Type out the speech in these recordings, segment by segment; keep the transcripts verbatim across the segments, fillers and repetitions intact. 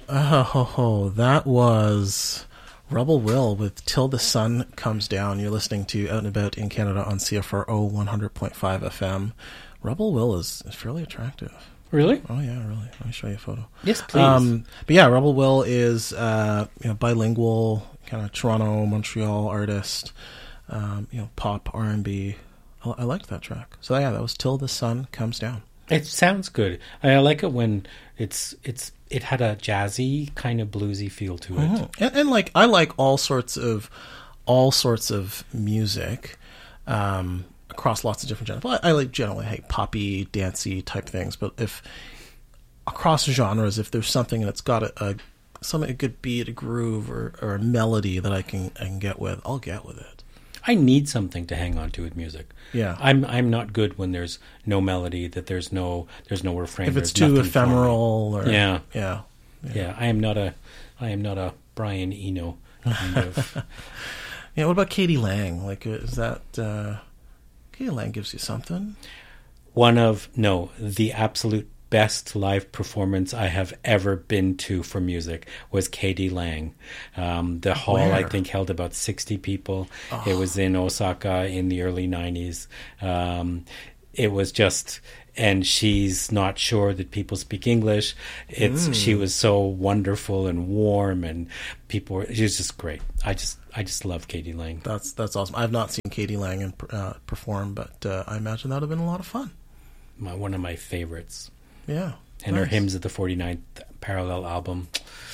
Oh, ho, ho. That was Rebel Will with Till the Sun Comes Down. You're listening to Out and About in Canada on C F R O one hundred point five F M. Rebel Will is, is fairly attractive. Really? Oh, yeah, really. Let me show you a photo. Yes, please. Um, but yeah, Rebel Will is uh, you know, bilingual, kind of Toronto, Montreal artist, um, you know, pop, R and B. I, I liked that track. So yeah, that was Till the Sun Comes Down. It sounds good. I like it when it's it's it had a jazzy kind of bluesy feel to it. Mm-hmm. And, and like I like all sorts of all sorts of music um, across lots of different genres. Well, I, I like generally like poppy, dancey type things. But if across genres, if there's something that's got a, a some a good beat, a groove, or, or a melody that I can I can get with, I'll get with it. I need something to hang on to with music. Yeah, I'm I'm not good when there's no melody, that there's no there's no refrain. If it's there's too ephemeral, or yeah. yeah, yeah, yeah. I am not a I am not a Brian Eno kind of. Yeah. What about Katie Lang? Like, is that uh, Katie Lang gives you something? One of no, the absolute best live performance I have ever been to for music was Katie Lang. Um, the hall, Where? I think, held about sixty people. Oh. It was in Osaka in the early nineties. Um, it was just, and she's not sure that people speak English. It's mm. She was so wonderful and warm, and people were, she was just great. I just I just love Katie Lang. That's that's awesome. I've not seen Katie Lang in, uh, perform, but uh, I imagine that would have been a lot of fun. My, one of my favorites. Yeah. And nice. her Hymns of the forty-ninth Parallel album,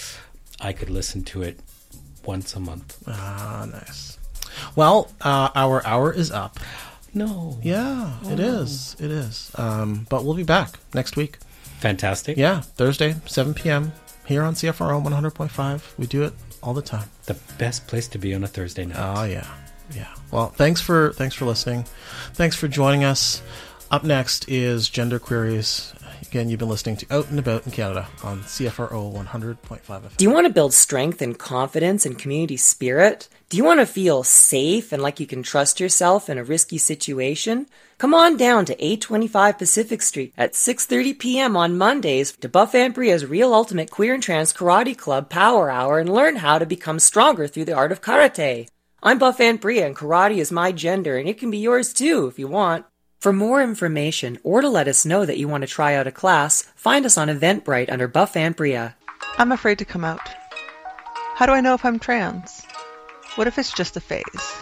I could listen to it once a month. Ah, nice. Well, uh, our hour is up. No. Yeah, oh. it is. It is. Um, but we'll be back next week. Fantastic. Yeah, Thursday, seven p.m. here on C F R O one hundred point five. We do it all the time. The best place to be on a Thursday night. Oh, yeah. Yeah. Well, thanks for thanks for listening. Thanks for joining us. Up next is Gender Queries. Again, you've been listening to Out and About in Canada on C F R O one hundred point five F M. Do you want to build strength and confidence and community spirit? Do you want to feel safe and like you can trust yourself in a risky situation? Come on down to eight twenty-five Pacific Street at six thirty p.m. on Mondays to Buff Ambria's Real Ultimate Queer and Trans Karate Club Power Hour and learn how to become stronger through the art of karate. I'm Buff Ambria and karate is my gender, and it can be yours too if you want. For more information or to let us know that you want to try out a class, find us on Eventbrite under Buff Ambria. I'm afraid to come out. How do I know if I'm trans? What if it's just a phase?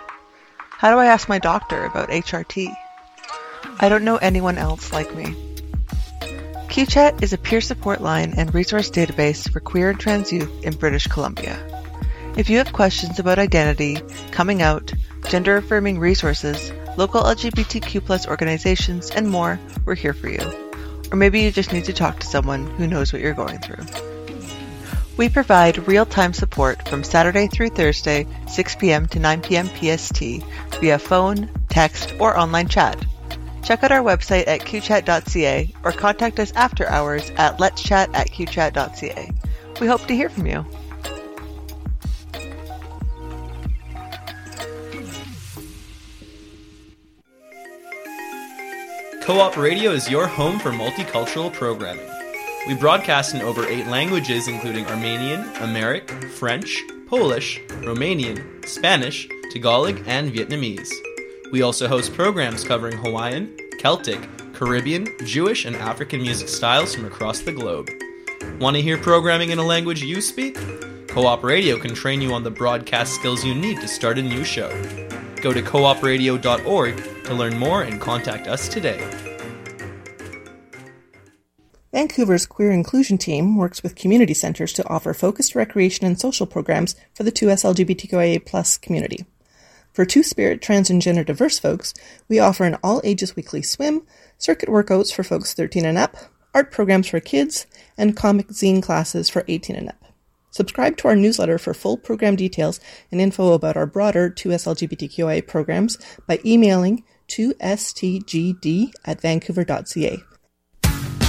How do I ask my doctor about H R T? I don't know anyone else like me. QChat is a peer support line and resource database for queer and trans youth in British Columbia. If you have questions about identity, coming out, gender-affirming resources, local L G B T Q plus organizations, and more, we're here for you. Or maybe you just need to talk to someone who knows what you're going through. We provide real-time support from Saturday through Thursday, six p.m. to nine p.m. P S T, via phone, text, or online chat. Check out our website at q chat dot c a or contact us after hours at lets chat at q chat dot c a. We hope to hear from you. Co-op Radio is your home for multicultural programming. We broadcast in over eight languages, including Armenian, Amharic, French, Polish, Romanian, Spanish, Tagalog, and Vietnamese. We also host programs covering Hawaiian, Celtic, Caribbean, Jewish, and African music styles from across the globe. Want to hear programming in a language you speak? Co-op Radio can train you on the broadcast skills you need to start a new show. Go to co op radio dot org to learn more and contact us today. Vancouver's Queer Inclusion Team works with community centres to offer focused recreation and social programs for the two S L G B T Q I A plus community. For Two-Spirit, trans and gender diverse folks, we offer an all-ages weekly swim, circuit workouts for folks thirteen and up, art programs for kids, and comic zine classes for eighteen and up. Subscribe to our newsletter for full program details and info about our broader two S L G B T Q I A programs by emailing two s t g d at vancouver dot c a.